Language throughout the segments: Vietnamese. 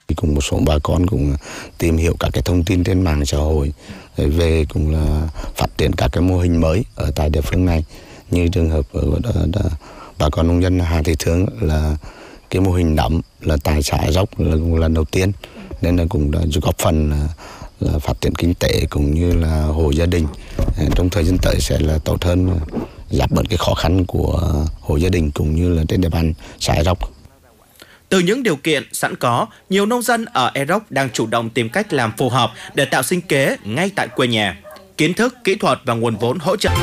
Cùng một số bà con cũng tìm hiểu các cái thông tin trên mạng xã hội về cũng là phát triển các cái mô hình mới ở tại địa phương này, như trường hợp ở bà con nông dân Hà Thị Thương là cái mô hình nấm là tại xã Dốc là cũng lần đầu tiên, nên là cũng đã góp phần là phát triển kinh tế cũng như là hộ gia đình trong thời gian tới sẽ là tốt hơn, giảm bớt cái khó khăn của hộ gia đình cũng như là trên địa bàn xã Dốc. Từ những điều kiện sẵn có, nhiều nông dân ở Eroc đang chủ động tìm cách làm phù hợp để tạo sinh kế ngay tại quê nhà. Kiến thức, kỹ thuật và nguồn vốn hỗ trợ.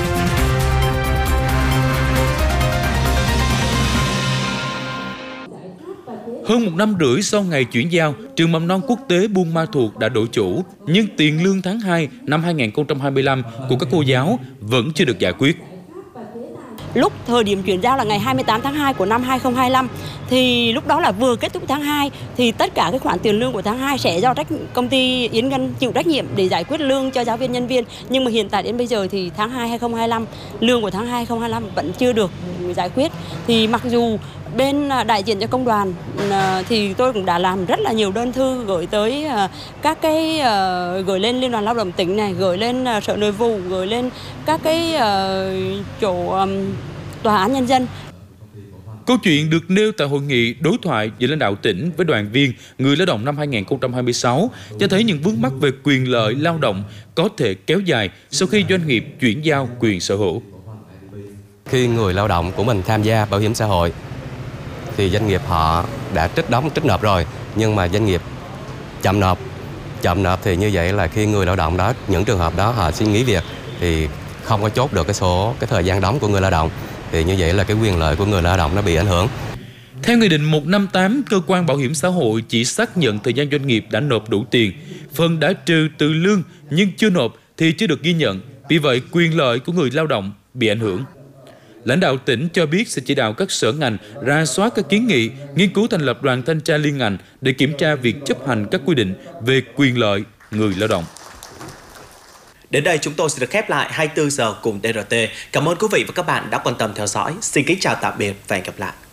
Hơn 1 năm rưỡi sau ngày chuyển giao, trường mầm non quốc tế Buôn Ma Thuột đã đổi chủ, nhưng tiền lương tháng 2 năm 2025 của các cô giáo vẫn chưa được giải quyết. Lúc thời điểm chuyển giao là ngày 28 tháng 2 của năm 2025, thì lúc đó là vừa kết thúc tháng 2, thì tất cả cái khoản tiền lương của tháng 2 sẽ do công ty Yến Ngân chịu trách nhiệm để giải quyết lương cho giáo viên nhân viên. Nhưng mà hiện tại đến bây giờ thì tháng 2 2025, lương của tháng 2 2025 vẫn chưa được giải quyết. Thì mặc dù bên đại diện cho công đoàn thì tôi cũng đã làm rất là nhiều đơn thư gửi tới các cái gửi lên Liên đoàn Lao động tỉnh này, gửi lên Sở Nội vụ, gửi lên các cái chỗ Tòa án Nhân dân. Câu chuyện được nêu tại hội nghị đối thoại giữa lãnh đạo tỉnh với đoàn viên người lao động năm 2026 cho thấy những vướng mắc về quyền lợi lao động có thể kéo dài sau khi doanh nghiệp chuyển giao quyền sở hữu. Khi người lao động của mình tham gia bảo hiểm xã hội thì doanh nghiệp họ đã trích nộp rồi, nhưng mà doanh nghiệp chậm nộp thì như vậy là khi người lao động đó, những trường hợp đó họ xin nghỉ việc thì không có chốt được cái thời gian đóng của người lao động, thì như vậy là cái quyền lợi của người lao động nó bị ảnh hưởng. Theo Nghị định 158, cơ quan bảo hiểm xã hội chỉ xác nhận thời gian doanh nghiệp đã nộp đủ tiền, phần đã trừ từ lương nhưng chưa nộp thì chưa được ghi nhận, vì vậy quyền lợi của người lao động bị ảnh hưởng. Lãnh đạo tỉnh cho biết sẽ chỉ đạo các sở ngành rà soát các kiến nghị, nghiên cứu thành lập đoàn thanh tra liên ngành để kiểm tra việc chấp hành các quy định về quyền lợi người lao động. Đến đây chúng tôi sẽ được khép lại 24 giờ cùng DRT. Cảm ơn quý vị và các bạn đã quan tâm theo dõi. Xin kính chào tạm biệt và hẹn gặp lại.